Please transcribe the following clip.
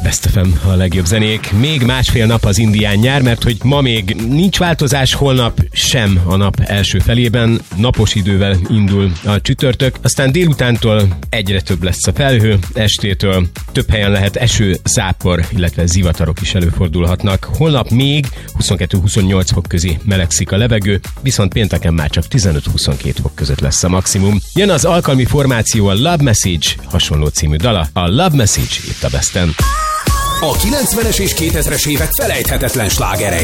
Best FM, a legjobb zenék. Még másfél nap az indián nyár, mert hogy ma még nincs változás, holnap sem a nap első felében. Napos idővel indul a csütörtök, aztán délutántól egyre több lesz a felhő, estétől több helyen lehet eső, zápor, illetve zivatarok is előfordulhatnak. Holnap még 22-28 fok közé melegszik a levegő, viszont pénteken már csak 15-22 fok között lesz a maximum. Jön az alkalmi formáció, a Love Message, hasonló című dala. A Love Message itt a Besten. A 90-es és 2000-es évek felejthetetlen slágerei.